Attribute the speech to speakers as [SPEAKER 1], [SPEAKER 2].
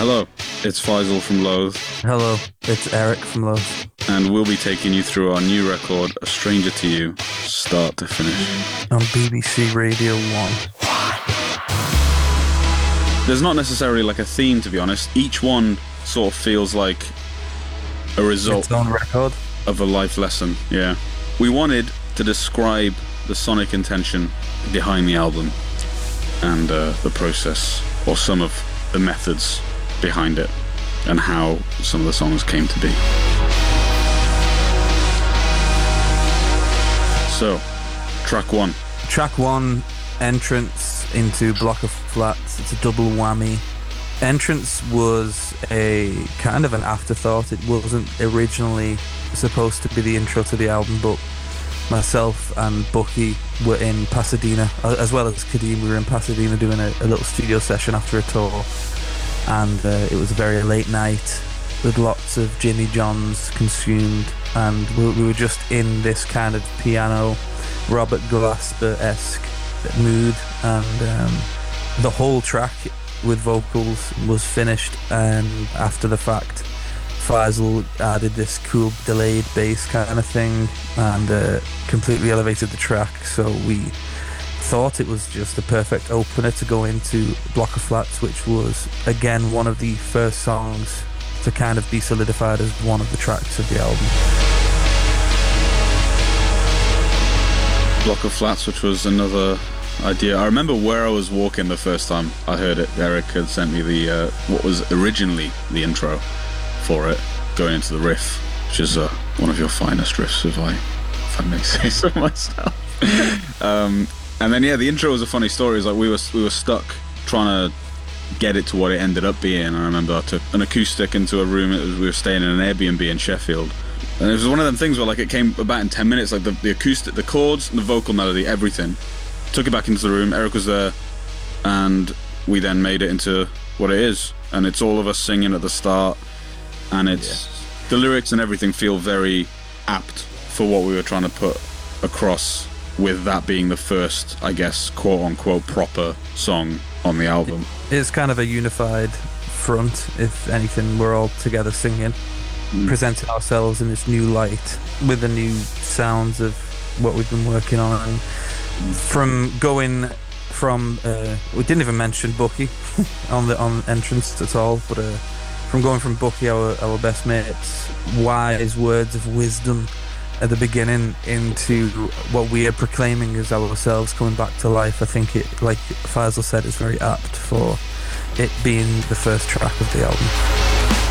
[SPEAKER 1] Hello, it's Faisal from Loathe.
[SPEAKER 2] Hello, it's Eric from Loathe.
[SPEAKER 1] And we'll be taking you through our new record, A Stranger to You, start to finish.
[SPEAKER 2] On BBC Radio 1.
[SPEAKER 1] There's not necessarily like a theme, to be honest. Each one sort of feels like a result
[SPEAKER 2] Its own record.
[SPEAKER 1] of a life lesson, yeah. We wanted to describe the sonic intention behind the album and the process, or some of the methods behind it, and how some of the songs came to be. So, track one.
[SPEAKER 2] Track 1, Entrance into Block of Flats. It's a double whammy. Entrance was a kind of an afterthought. It wasn't originally supposed to be the intro to the album, but myself and Bucky were in Pasadena, as well as Kadeem. We were in Pasadena doing a little studio session after a tour, and it was a very late night with lots of Jimmy Johns consumed, and we were just in this kind of piano Robert Glasper-esque mood, and the whole track with vocals was finished, and after the fact Faisal added this cool delayed bass kind of thing and completely elevated the track, so we thought it was just the perfect opener to go into Block of Flats, which was again one of the first songs to kind of be solidified as one of the tracks of the album.
[SPEAKER 1] Block of Flats, which was another idea. I remember where I was walking the first time I heard it. Eric had sent me the what was originally the intro for it, going into the riff, which is one of your finest riffs, if I may say so myself. And then the intro was a funny story. It was like we were stuck trying to get it to what it ended up being. And I remember I took an acoustic into a room. We were staying in an Airbnb in Sheffield, and it was one of them things where like it came about in 10 minutes, like the acoustic, the chords, the vocal melody, everything. Took it back into the room. Eric was there, and we then made it into what it is. And it's all of us singing at the start, and it's the lyrics and everything feel very apt for what we were trying to put across, with that being the first, I guess, quote-unquote proper song on the album.
[SPEAKER 2] It's kind of a unified front, if anything. We're all together singing, presenting ourselves in this new light with the new sounds of what we've been working on. From going from we didn't even mention Bucky on Entrance at all, but from going from Bucky, our best mate's wise words of wisdom at the beginning, into what we are proclaiming as ourselves coming back to life. I think it, like Faisal said, is very apt for it being the first track of the album.